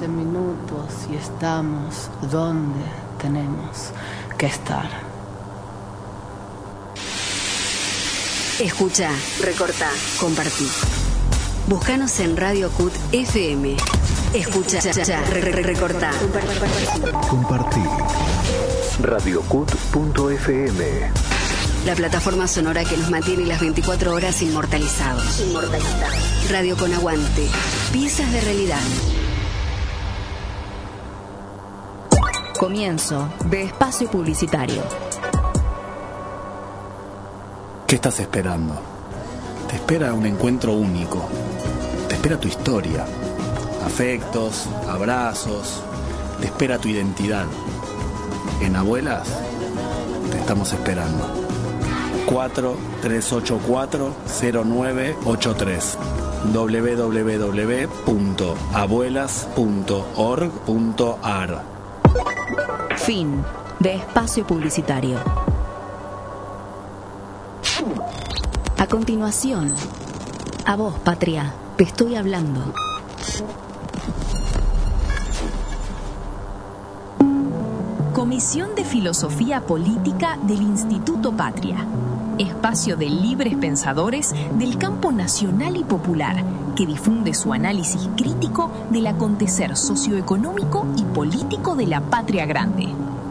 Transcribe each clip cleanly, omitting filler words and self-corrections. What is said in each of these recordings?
15 minutos y estamos donde tenemos que estar. Escucha, recorta, compartí. Búscanos en Radio CUT FM. Escucha, recorta, compartí. RadioCUT.fm. La plataforma sonora que nos mantiene las 24 horas inmortalizados. Radio con aguante. Piezas de realidad. Comienzo de espacio publicitario. ¿Qué estás esperando? Te espera un encuentro único. Te espera tu historia. Afectos, abrazos. Te espera tu identidad. En Abuelas te estamos esperando. 4384-0983 www.abuelas.org.ar. Fin de espacio publicitario. A continuación, a vos, patria, te estoy hablando. Comisión de Filosofía Política del Instituto Patria. Espacio de libres pensadores del campo nacional y popular que difunde su análisis crítico del acontecer socioeconómico y político de la patria grande.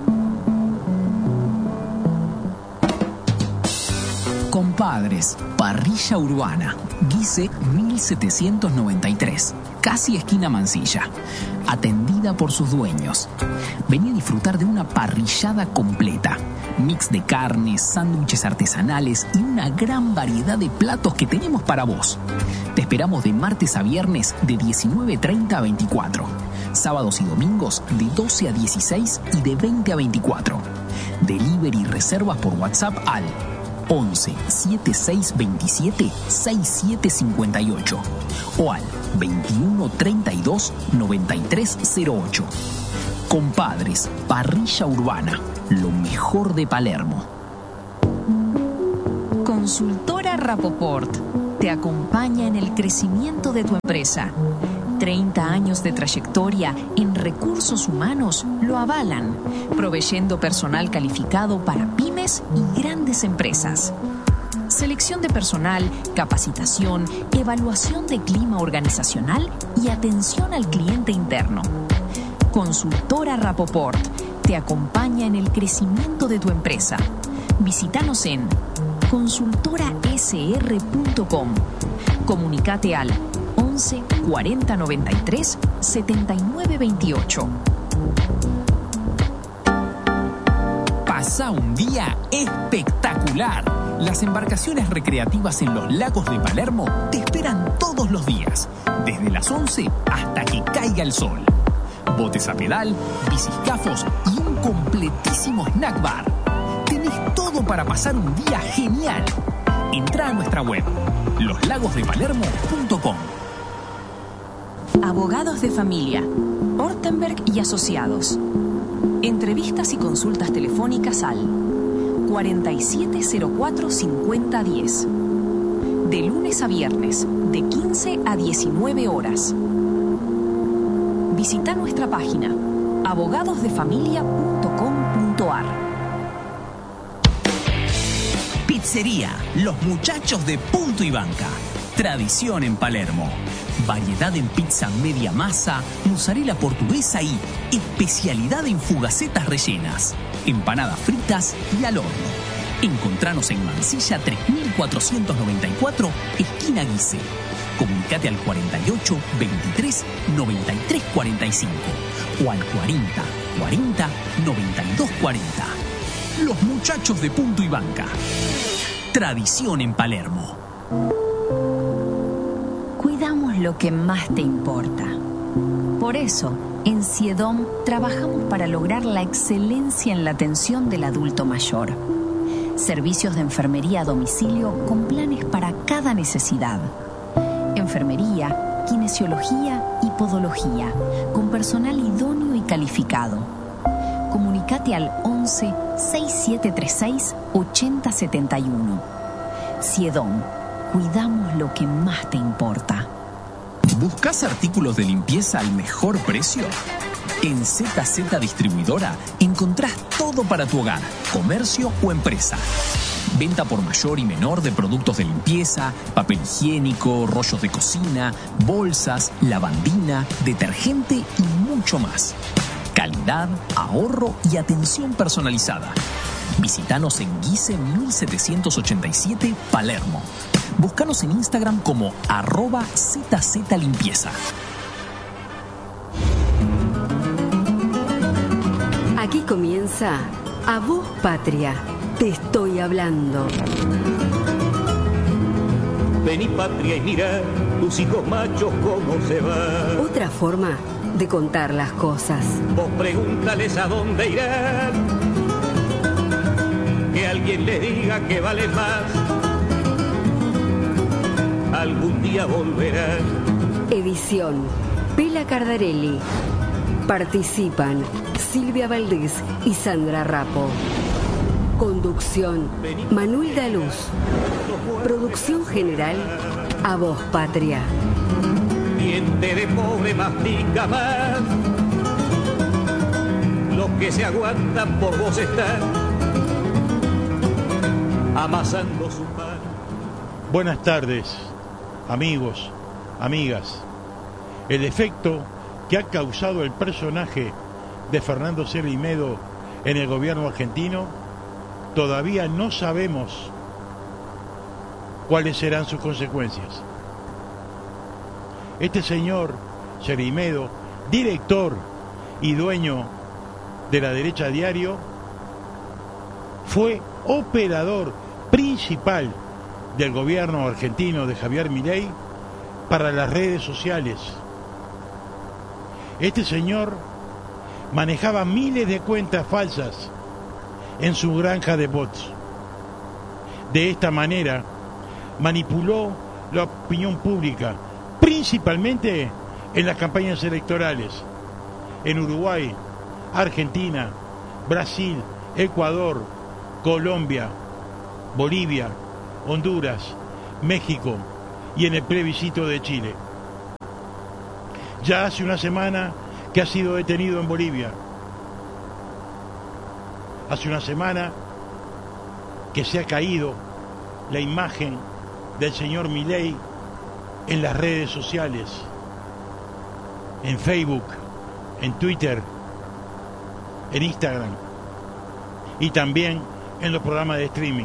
Compadres, parrilla urbana, Guise 1793, casi esquina Mansilla, atendida por sus dueños. Vení a disfrutar de una parrillada completa, mix de carnes, sándwiches artesanales y una gran variedad de platos que tenemos para vos. Te esperamos de martes a viernes de 19:30 a 24, sábados y domingos de 12 a 16 y de 20 a 24. Delivery y reservas por WhatsApp al 11 7627 6758 o al 21 32 9308. Compadres, parrilla urbana, lo mejor de Palermo. Consultora Rapoport te acompaña en el crecimiento de tu empresa. 30 años de trayectoria en recursos humanos lo avalan, proveyendo personal calificado para pymes y grandes empresas. Selección de personal, capacitación, evaluación de clima organizacional y atención al cliente interno. Consultora Rapoport te acompaña en el crecimiento de tu empresa. Visítanos en consultorasr.com. Comunicate al 11 40 93 79 28. Pasá un día espectacular. Las embarcaciones recreativas en los lagos de Palermo te esperan todos los días, desde las 11 hasta que caiga el sol. Botes a pedal, biciscafos y un completísimo snack bar. Tenés todo para pasar un día genial. Entrá a nuestra web, loslagosdepalermo.com. Abogados de familia, Ortenberg y Asociados. Entrevistas y consultas telefónicas al 4704-5010. De lunes a viernes, de 15 a 19 horas. Visita nuestra página abogadosdefamilia.com.ar. Pizzería Los Muchachos de Punto y Banca. Tradición en Palermo. Variedad en pizza media masa, mozzarella portuguesa y especialidad en fugacetas rellenas, empanadas fritas y al horno. Encontranos en Mansilla 3494, esquina Guise. Comunicate al 48 23 93 45 o al 40 40 92 40. Los Muchachos de Punto y Banca. Tradición en Palermo. Cuidamos lo que más te importa. Por eso, en CIEDOM trabajamos para lograr la excelencia en la atención del adulto mayor. Servicios de enfermería a domicilio con planes para cada necesidad. Enfermería, kinesiología y podología, con personal idóneo y calificado. Comunicate al 11 6736 8071. CIEDOM, cuidamos lo que más te importa. ¿Buscás artículos de limpieza al mejor precio? En ZZ Distribuidora encontrás todo para tu hogar, comercio o empresa. Venta por mayor y menor de productos de limpieza, papel higiénico, rollos de cocina, bolsas, lavandina, detergente y mucho más. Calidad, ahorro y atención personalizada. Visítanos en Guise 1787, Palermo. Búscanos en Instagram como @ZZLimpieza. Aquí comienza A Voz Patria. Te estoy hablando. Vení patria y mira tus hijos machos cómo se van. Otra forma de contar las cosas. Vos pregúntales a dónde irán. Que alguien les diga que valen más. Algún día volverán. Edición Pela Cardarelli. Participan Silvia Valdés y Sandra Rapo. Conducción Manuel Daluz. Producción general A Voz Patria. Diente de pobre mastica más. Los que se aguantan por vos están amasando su pan. Buenas tardes, amigos, amigas. El efecto que ha causado el personaje de Fernando Cervimedo en el gobierno argentino, todavía no sabemos cuáles serán sus consecuencias. Este señor Cervimedo, director y dueño de La Derecha Diario, fue operador principal del gobierno argentino de Javier Milei para las redes sociales. Este señor manejaba miles de cuentas falsas en su granja de bots. De esta manera manipuló la opinión pública, principalmente en las campañas electorales, en Uruguay, Argentina, Brasil, Ecuador, Colombia, Bolivia, Honduras, México y en el plebiscito de Chile. Ya hace una semana que ha sido detenido en Bolivia. Hace una semana que se ha caído la imagen del señor Milei en las redes sociales, en Facebook, en Twitter, en Instagram y también en los programas de streaming.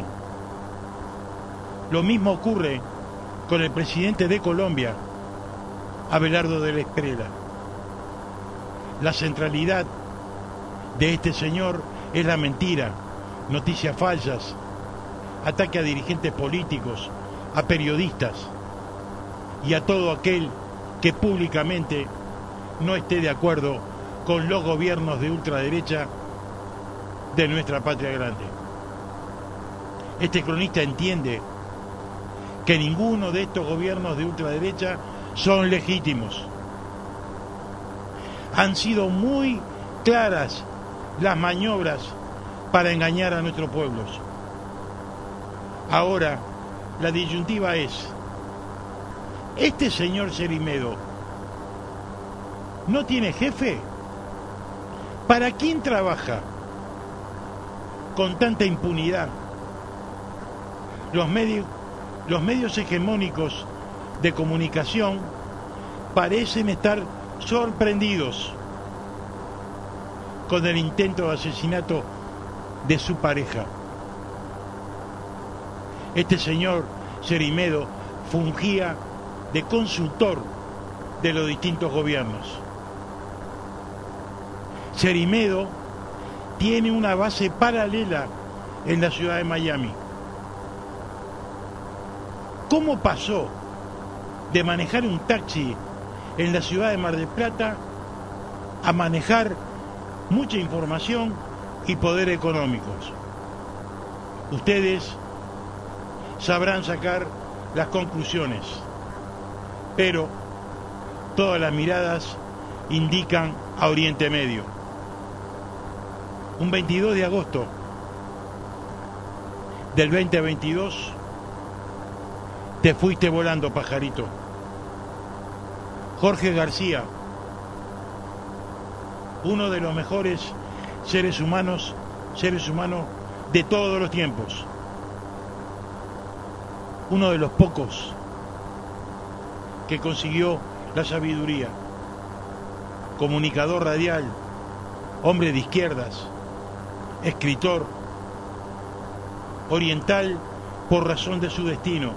Lo mismo ocurre con el presidente de Colombia, Abelardo de la Espriella. La centralidad de este señor es la mentira, noticias falsas, ataque a dirigentes políticos, a periodistas y a todo aquel que públicamente no esté de acuerdo con los gobiernos de ultraderecha de nuestra patria grande. Este cronista entiende que ninguno de estos gobiernos de ultraderecha son legítimos. Han sido muy claras las maniobras para engañar a nuestros pueblos. Ahora, la disyuntiva es: ¿este señor Cervimedo no tiene jefe? ¿Para quién trabaja con tanta impunidad? Los medios hegemónicos de comunicación parecen estar sorprendidos con el intento de asesinato de su pareja. Este señor Cervimedo fungía de consultor de los distintos gobiernos. Cervimedo tiene una base paralela en la ciudad de Miami. ¿Cómo pasó de manejar un taxi en la ciudad de Mar del Plata a manejar mucha información y poder económicos? Ustedes sabrán sacar las conclusiones, pero todas las miradas indican a Oriente Medio. Un 22 de agosto del 2022 te fuiste volando, pajarito. Jorge García, uno de los mejores seres humanos de todos los tiempos. Uno de los pocos que consiguió la sabiduría. Comunicador radial, hombre de izquierdas, escritor, oriental por razón de su destino.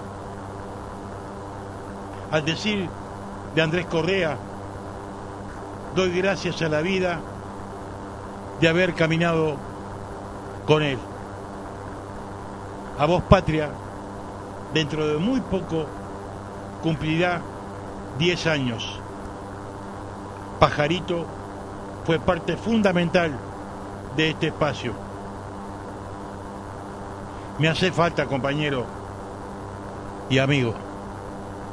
Al decir de Andrés Correa, doy gracias a la vida de haber caminado con él. A vos, patria, dentro de muy poco cumplirá 10 años. Pajarito fue parte fundamental de este espacio. Me hace falta, compañero y amigo.